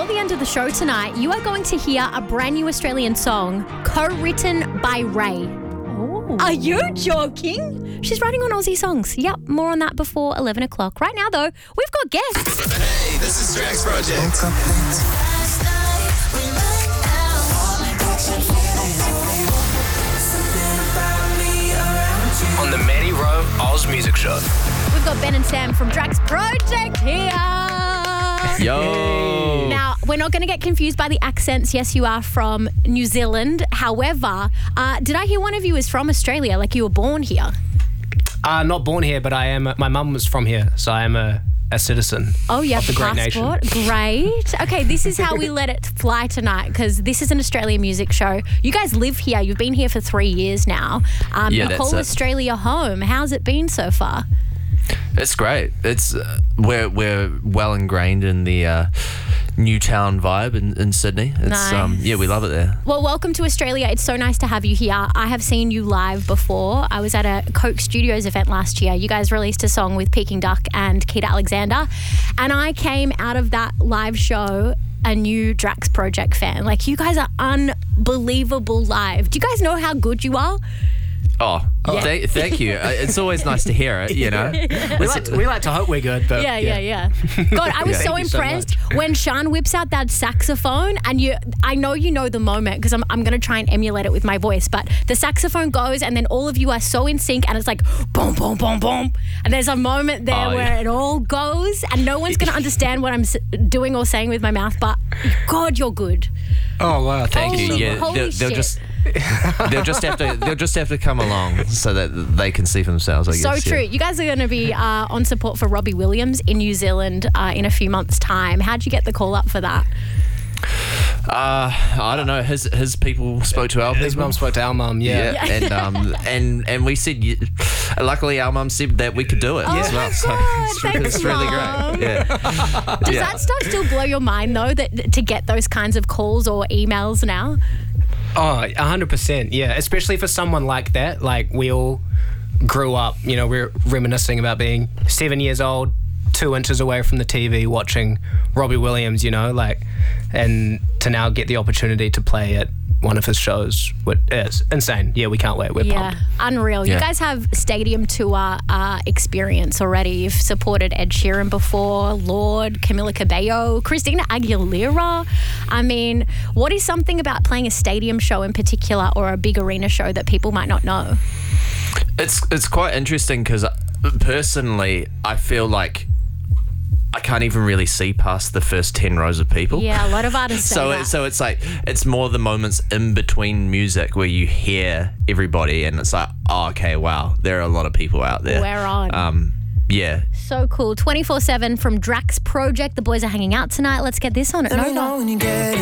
the end of the show tonight, you are going to hear a brand new Australian song co-written by Ray. Ooh. Are you joking? She's writing on Aussie songs. Yep, more on that before 11 o'clock. Right now, though, we've got guests. Hey, this is Drax Project. On the Matty Rowe Oz Music Show. We've got Ben and Sam from Drax Project here. Yo! Now, we're not going to get confused by the accents. Yes, you are from New Zealand. However, did I hear one of you is from Australia, like you were born here? Not born here, but I am. My mum was from here, so I am a citizen Oh, you have of the the great nation. passport. Great. Okay, this is how we let it fly tonight because this is an Australian music show. You guys live here. You've been here for 3 years now. Yeah, you that's call it. Australia home. How's it been so far? It's great. It's we're well ingrained in the Newtown vibe in Sydney. It's Nice. yeah, we love it there. Well, welcome to Australia. It's so nice to have you here. I have seen you live before. I was at a Coke Studios event last year. You guys released a song with Peking Duck and Keita Alexander. And I came out of that live show a new Drax Project fan. Like, you guys are unbelievable live. Do you guys know how good you are? Oh, thank you. It's always nice to hear it, you know. We like to hope we're good, but Yeah. God, I was so Thank you so impressed when Sean whips out that saxophone, and I know you know the moment because I'm going to try and emulate it with my voice, but the saxophone goes and then all of you are so in sync and it's like boom, boom, boom, boom. And there's a moment there where it all goes and no one's going to understand what I'm doing or saying with my mouth, but God, you're good. Oh wow, thank Holy you. Yeah, Holy they'll shit. just have to come along so that they can see for themselves, I guess. So yeah. true. You guys are going to be on support for Robbie Williams in New Zealand in a few months' time. How'd you get the call up for that? I don't know. His people spoke to our His people. mum spoke to our mum. Yeah. and we said, luckily our mum said that we could do it as well. my God, So thanks, it's really Mum. great. Yeah. Does that stuff still blow your mind though, that to get those kinds of calls or emails now? Oh, 100%. Yeah, especially for someone like that. Like, we all grew up, we're reminiscing about being 7 years old, 2 inches away from the TV watching Robbie Williams, and to now get the opportunity to play at one of his shows is insane. Yeah, we can't wait. We're pumped. Unreal. You Yeah. guys have stadium tour experience already. You've supported Ed Sheeran before, Lorde, Camila Cabello, Christina Aguilera. I mean, what is something about playing a stadium show in particular or a big arena show that people might not know? It's quite interesting because personally, I feel like I can't even really see past the first 10 rows of people. Yeah, a lot of artists say So that. so it's like it's more the moments in between music where you hear everybody and it's like, oh, okay, wow, there are a lot of people out there. We're on. Yeah. So cool. 24/7 from Drax Project. The boys are hanging out tonight. Let's get this on at Nova.